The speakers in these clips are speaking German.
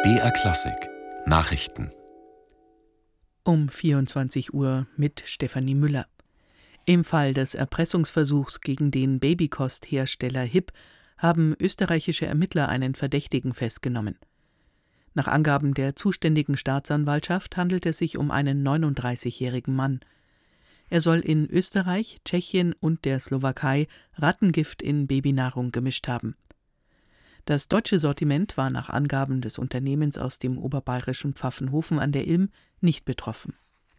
BR Klassik Nachrichten um 24 Uhr mit Stefanie Müller. Im Fall des Erpressungsversuchs gegen den Babykosthersteller HIP haben österreichische Ermittler einen Verdächtigen festgenommen. Nach Angaben der zuständigen Staatsanwaltschaft handelt es sich um einen 39-jährigen Mann. Er soll in Österreich, Tschechien und der Slowakei Rattengift in Babynahrung gemischt haben. Das deutsche Sortiment war nach Angaben des Unternehmens aus dem oberbayerischen Pfaffenhofen an der Ilm nicht betroffen.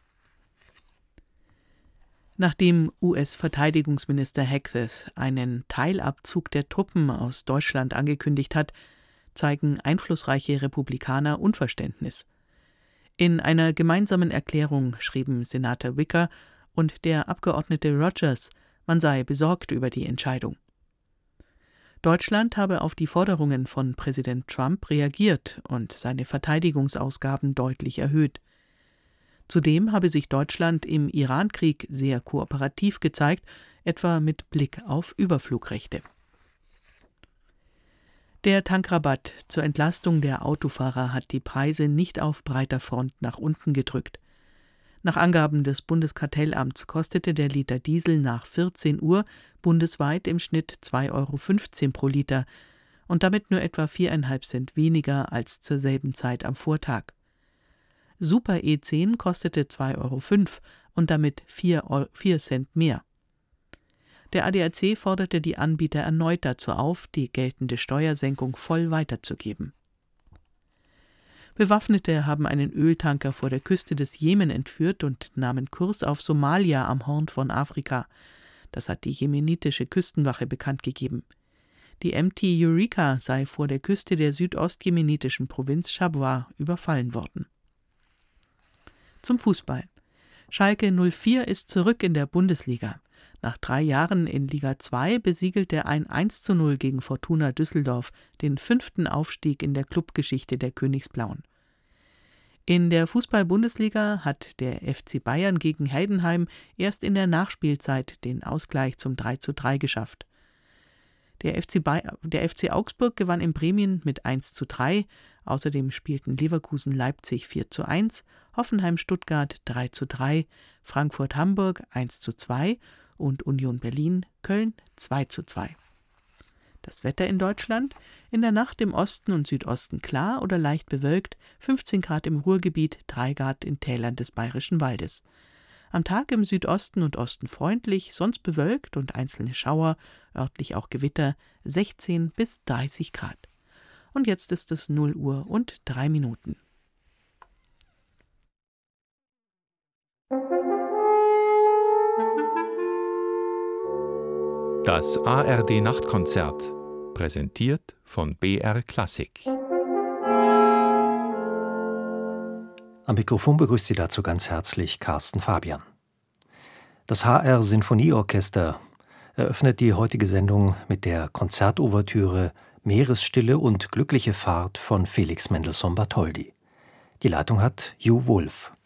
Nachdem US-Verteidigungsminister Hegseth einen Teilabzug der Truppen aus Deutschland angekündigt hat, zeigen einflussreiche Republikaner Unverständnis. In einer gemeinsamen Erklärung schrieben Senator Wicker und der Abgeordnete Rogers, man sei besorgt über die Entscheidung. Deutschland habe auf die Forderungen von Präsident Trump reagiert und seine Verteidigungsausgaben deutlich erhöht. Zudem habe sich Deutschland im Irankrieg sehr kooperativ gezeigt, etwa mit Blick auf Überflugrechte. Der Tankrabatt zur Entlastung der Autofahrer hat die Preise nicht auf breiter Front nach unten gedrückt. Nach Angaben des Bundeskartellamts kostete der Liter Diesel nach 14 Uhr bundesweit im Schnitt 2,15 € pro Liter und damit nur etwa 4,5 Cent weniger als zur selben Zeit am Vortag. Super E10 kostete 2,05 € und damit 4 Cent mehr. Der ADAC forderte die Anbieter erneut dazu auf, die geltende Steuersenkung voll weiterzugeben. Bewaffnete haben einen Öltanker vor der Küste des Jemen entführt und nahmen Kurs auf Somalia am Horn von Afrika. Das hat die jemenitische Küstenwache bekannt gegeben. Die MT Eureka sei vor der Küste der südostjemenitischen Provinz Shabwa überfallen worden. Zum Fußball. Schalke 04 ist zurück in der Bundesliga. Nach 3 Jahren in Liga 2 besiegelte ein 1:0 gegen Fortuna Düsseldorf den 5. Aufstieg in der Clubgeschichte der Königsblauen. In der Fußball-Bundesliga hat der FC Bayern gegen Heidenheim erst in der Nachspielzeit den Ausgleich zum 3:3 geschafft. Der FC Augsburg gewann in Bremen mit 1:3, außerdem spielten Leverkusen Leipzig 4:1, Hoffenheim Stuttgart 3:3, Frankfurt Hamburg 1:2 und Union Berlin Köln 2:2. Das Wetter in Deutschland: in der Nacht im Osten und Südosten klar oder leicht bewölkt, 15 Grad im Ruhrgebiet, 3 Grad in Tälern des Bayerischen Waldes. Am Tag im Südosten und Osten freundlich, sonst bewölkt und einzelne Schauer, örtlich auch Gewitter, 16 bis 30 Grad. Und jetzt ist es 0 Uhr und 3 Minuten. Das ARD-Nachtkonzert, präsentiert von BR Klassik. Am Mikrofon begrüßt Sie dazu ganz herzlich Carsten Fabian. Das HR Sinfonieorchester eröffnet die heutige Sendung mit der Konzertouvertüre Meeresstille und glückliche Fahrt von Felix Mendelssohn Bartholdy. Die Leitung hat Hugh Wolf.